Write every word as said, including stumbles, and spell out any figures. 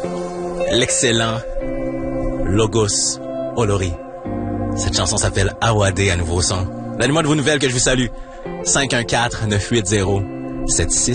l'excellent Logos Olori. Cette chanson s'appelle Awade, un nouveau son. Donnez-moi de vos nouvelles que je vous salue. cinq un quatre, neuf huit zéro, sept six